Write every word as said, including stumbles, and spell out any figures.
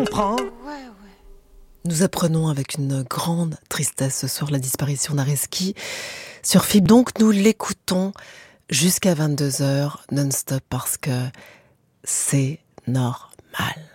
comprends? Ouais, ouais. Nous apprenons avec une grande tristesse ce soir la disparition d'Areski. Sur F I B, donc, nous l'écoutons jusqu'à vingt-deux heures non-stop parce que c'est normal.